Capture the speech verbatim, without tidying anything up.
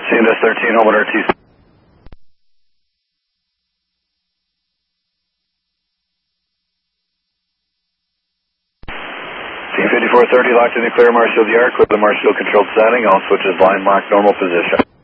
C N S thirteen, home at R T C. Team fifty-four thirty, locked in the clear, Marshall Yard, clear the Marshall controlled setting, all switches line locked, normal position.